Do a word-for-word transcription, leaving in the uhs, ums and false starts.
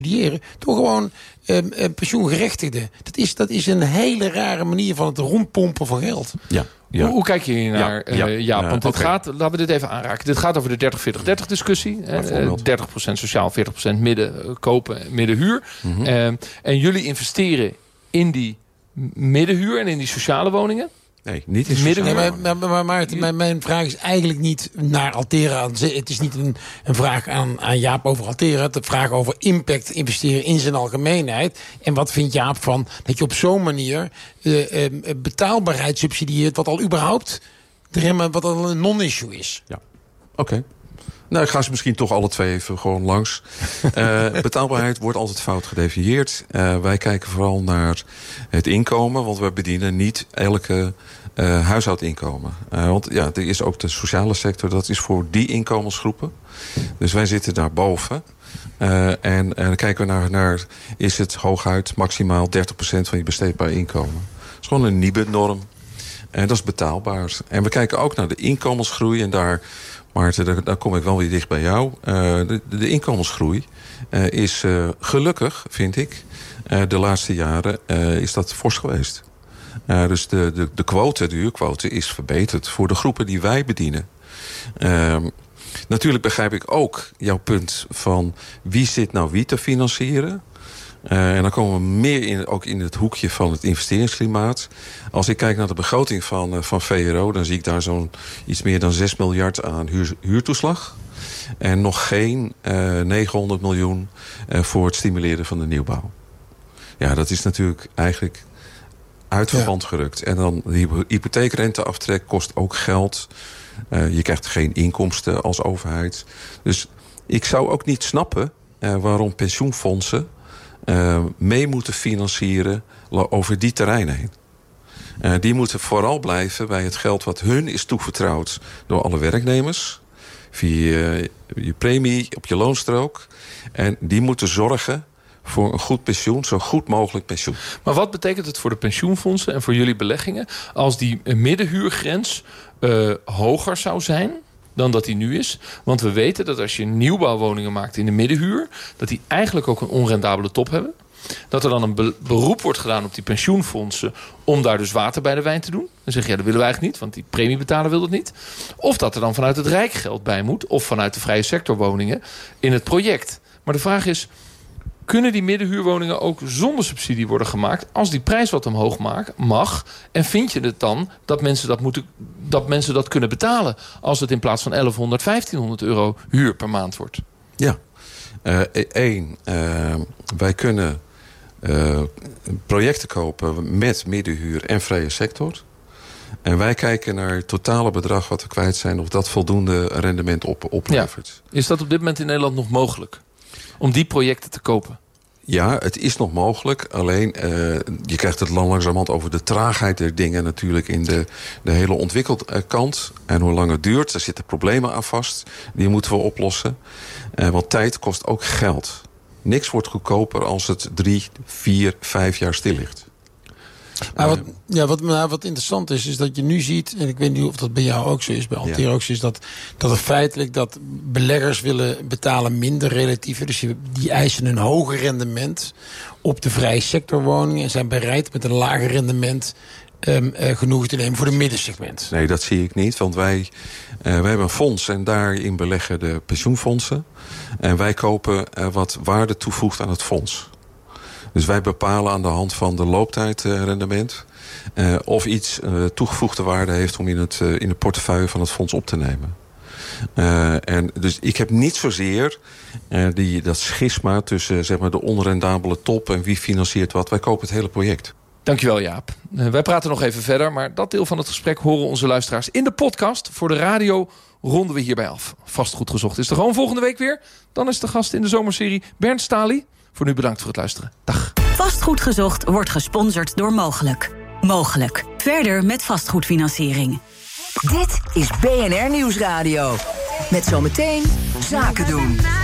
door gewoon um, um, pensioengerechtigden. Dat is, dat is een hele rare manier van het rondpompen van geld. Ja. Ja. Hoe, hoe kijk je hier naar, ja, uh, Jaap? Want uh, dit okay. gaat, laten we dit even aanraken. Dit gaat over de dertig veertig dertig discussie. Uh, dertig procent sociaal, veertig procent midden uh, kopen, middenhuur. Mm-hmm. Uh, en jullie investeren in die middenhuur en in die sociale woningen. Nee, niet in midden. Nee, maar, maar, maar Maarten, mijn, mijn vraag is eigenlijk niet naar Altera. Het is niet een, een vraag aan, aan Jaap over Altera. Het is een vraag over impact investeren in zijn algemeenheid. En wat vindt Jaap van dat je op zo'n manier uh, uh, betaalbaarheid subsidieert, wat al überhaupt wat al een non-issue is? Ja, oké. Okay. Nou, ik ga ze misschien toch alle twee even gewoon langs. Uh, betaalbaarheid wordt altijd fout gedefinieerd. Uh, wij kijken vooral naar het inkomen, want we bedienen niet elke uh, huishoudinkomen. Uh, want ja, er is ook de sociale sector, dat is voor die inkomensgroepen. Dus wij zitten daarboven. Uh, en, en dan kijken we naar, naar, is het hooguit maximaal dertig procent van je besteedbaar inkomen. Dat is gewoon een N I B E-norm. En dat is betaalbaar. En we kijken ook naar de inkomensgroei en daar... Maarten, daar, daar kom ik wel weer dicht bij jou. Uh, de, de inkomensgroei uh, is uh, gelukkig, vind ik, uh, de laatste jaren uh, is dat fors geweest. Uh, dus de, de, de quote, de huurquote, is verbeterd voor de groepen die wij bedienen. Uh, natuurlijk begrijp ik ook jouw punt van wie zit nou wie te financieren. Uh, en dan komen we meer in, ook in het hoekje van het investeringsklimaat. Als ik kijk naar de begroting van, uh, van V R O... dan zie ik daar zo'n iets meer dan zes miljard aan huur, huurtoeslag. En nog geen uh, negenhonderd miljoen uh, voor het stimuleren van de nieuwbouw. Ja, dat is natuurlijk eigenlijk uit verband ja. gerukt. En dan de hypotheekrenteaftrek kost ook geld. Uh, je krijgt geen inkomsten als overheid. Dus ik zou ook niet snappen uh, waarom pensioenfondsen... Uh, mee moeten financieren over die terreinen heen. Uh, die moeten vooral blijven bij het geld wat hun is toevertrouwd door alle werknemers. Via uh, je premie op je loonstrook. En die moeten zorgen voor een goed pensioen, zo goed mogelijk pensioen. Maar wat betekent het voor de pensioenfondsen en voor jullie beleggingen als die middenhuurgrens uh, hoger zou zijn dan dat die nu is? Want we weten dat als je nieuwbouwwoningen maakt in de middenhuur, dat die eigenlijk ook een onrendabele top hebben. Dat er dan een be- beroep wordt gedaan op die pensioenfondsen om daar dus water bij de wijn te doen. Dan zeg je, ja, dat willen we eigenlijk niet, want die premiebetaler wil dat niet. Of dat er dan vanuit het Rijk geld bij moet, of vanuit de vrije sectorwoningen in het project. Maar de vraag is, kunnen die middenhuurwoningen ook zonder subsidie worden gemaakt als die prijs wat omhoog mag? En vind je het dan dat mensen dat, moeten, dat, mensen dat kunnen betalen als het in plaats van elfhonderd, vijftienhonderd euro huur per maand wordt? Ja, één, uh, uh, wij kunnen uh, projecten kopen met middenhuur en vrije sector. En wij kijken naar het totale bedrag wat we kwijt zijn, of dat voldoende rendement op, oplevert. Ja. Is dat op dit moment in Nederland nog mogelijk? Om die projecten te kopen? Ja, het is nog mogelijk. Alleen, uh, je krijgt het langzamerhand over de traagheid der dingen natuurlijk in de, de hele ontwikkelde kant. En hoe lang het duurt, daar zitten problemen aan vast. Die moeten we oplossen. Uh, want tijd kost ook geld. Niks wordt goedkoper als het drie, vier, vijf jaar stil ligt. Nou, wat, ja, wat, nou, wat interessant is, is dat je nu ziet, en ik weet niet of dat bij jou ook zo is, bij Altera ja. ook zo is, dat, dat het feitelijk dat beleggers willen betalen minder relatief. Dus die eisen een hoger rendement op de vrije sectorwoningen en zijn bereid met een lager rendement Um, uh, genoeg te nemen voor de middensegment. Nee, dat zie ik niet, want wij, uh, wij hebben een fonds en daarin beleggen de pensioenfondsen. En wij kopen uh, wat waarde toevoegt aan het fonds. Dus wij bepalen aan de hand van de looptijdrendement uh, of iets uh, toegevoegde waarde heeft om in, het, uh, in de portefeuille van het fonds op te nemen. Uh, en dus ik heb niet zozeer uh, die, dat schisma tussen zeg maar, de onrendabele top en wie financiert wat. Wij kopen het hele project. Dankjewel, Jaap. Uh, wij praten nog even verder, maar dat deel van het gesprek horen onze luisteraars in de podcast. Voor de radio ronden we hierbij af. Vastgoed gezocht is er gewoon volgende week weer. Dan is de gast in de zomerserie Bernd Stali. Voor nu bedankt voor het luisteren. Dag. Vastgoed gezocht wordt gesponsord door Mogelijk. Mogelijk. Verder met vastgoedfinanciering. Dit is B N R Nieuwsradio. Met zometeen Zaken doen.